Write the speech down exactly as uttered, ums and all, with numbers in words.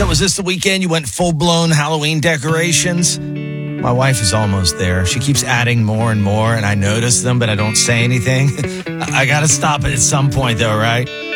So was this the weekend you went full-blown Halloween decorations? My wife is almost there. She keeps adding more and more, and I notice them, but I don't say anything. I got to stop it at some point, though, right?